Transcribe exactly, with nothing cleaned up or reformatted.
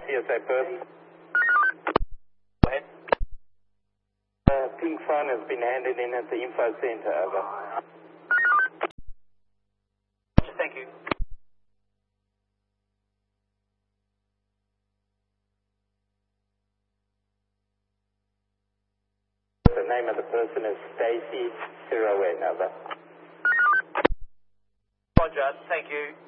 P S A Perth. Go ahead. Uh, pink phone has been handed in at the info center, over. Thank you. The name of the person is Stacy Sirowen, over. Roger, thank you.